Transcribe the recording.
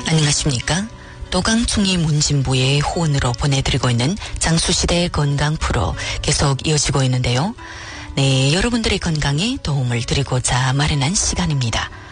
안녕하십니까? 도강충이 문진부의 호언으로 보내드리고 있는 장수시대 건강 프로 계속 이어지고 있는데요. 네, 여러분들의 건강에 도움을 드리고자 마련한 시간입니다.